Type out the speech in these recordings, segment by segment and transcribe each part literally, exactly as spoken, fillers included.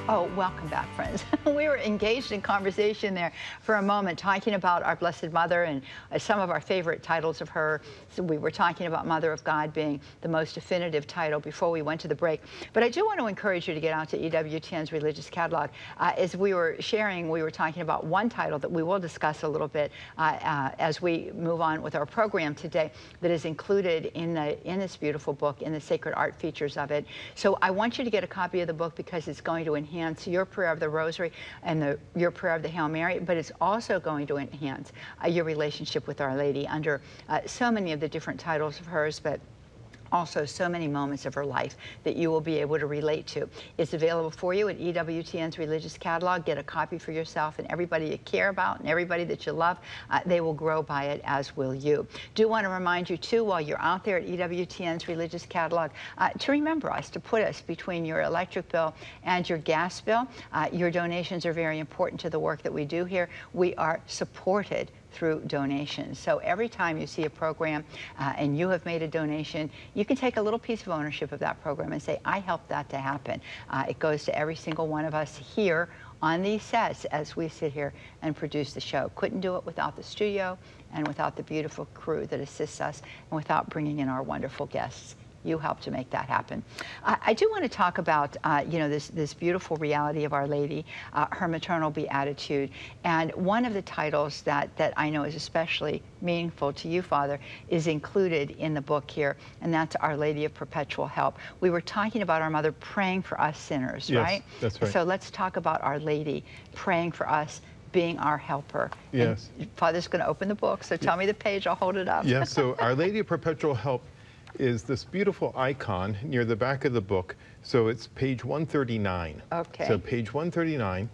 Oh, welcome back, friends. We were engaged in conversation there for a moment, talking about our Blessed Mother and uh, some of our favorite titles of her. So we were talking about Mother of God being the most definitive title before we went to the break. But I do want to encourage you to get out to E W T N's Religious Catalog. Uh, as we were sharing, we were talking about one title that we will discuss a little bit uh, uh, as we move on with our program today that is included in, the, in this beautiful book, in the sacred art features of it. So I want you to get a copy of the book because it's going to enhance enhance your prayer of the Rosary and the, your prayer of the Hail Mary, but it's also going to enhance uh, your relationship with Our Lady under uh, so many of the different titles of hers, but also so many moments of her life that you will be able to relate to. It's available for you at E W T N's Religious Catalog. Get a copy for yourself, and everybody you care about and everybody that you love, uh, they will grow by it, as will you. Do want to remind you, too, while you're out there at E W T N's Religious Catalog, uh, to remember us, to put us between your electric bill and your gas bill. Uh, your donations are very important to the work that we do here. We are supported through donations. So every time you see a program uh, and you have made a donation, you can take a little piece of ownership of that program and say, I helped that to happen. Uh, it goes to every single one of us here on these sets as we sit here and produce the show. Couldn't do it without the studio and without the beautiful crew that assists us and without bringing in our wonderful guests. You help to make that happen. Uh, I do want to talk about, uh, you know, this, this beautiful reality of Our Lady, uh, her maternal beatitude. And one of the titles that, that I know is especially meaningful to you, Father, is included in the book here, and that's Our Lady of Perpetual Help. We were talking about our mother praying for us sinners, yes, right? That's right. So let's talk about Our Lady praying for us, being our helper. Yes. And Father's going to open the book, so tell me the page, I'll hold it up. Yes, so Our Lady of Perpetual Help is this beautiful icon near the back of the book. So it's page one thirty-nine. Okay. So page one thirty-nine,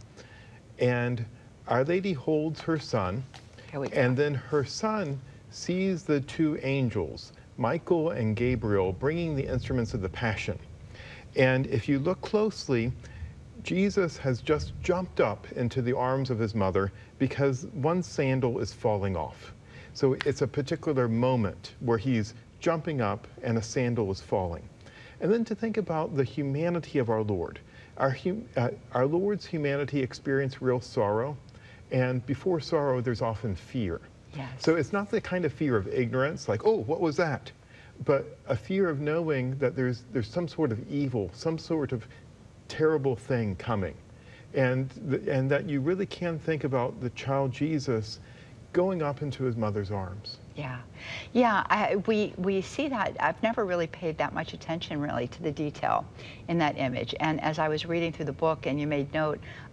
and Our Lady holds her son, Here we go. and then her son sees the two angels, Michael and Gabriel, bringing the instruments of the Passion. And if you look closely, Jesus has just jumped up into the arms of his mother because one sandal is falling off. So it's a particular moment where he's jumping up and a sandal is falling. And then to think about the humanity of our Lord. Our, hum, uh, our Lord's humanity experienced real sorrow, and before sorrow there's often fear. Yes. So it's not the kind of fear of ignorance, like, oh, what was that? But a fear of knowing that there's, there's some sort of evil, some sort of terrible thing coming. And, th and that you really can think about the child Jesus going up into his mother's arms. Yeah, yeah. I, we we see that. I've never really paid that much attention, really, to the detail in that image. And as I was reading through the book, and you made note